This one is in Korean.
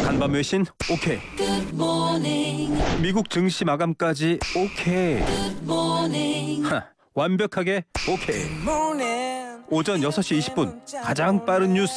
간밤 외신 오케이. 미국 증시 마감까지 오케이. 완벽하게 오케이. 오전 6시 20분 가장 빠른 뉴스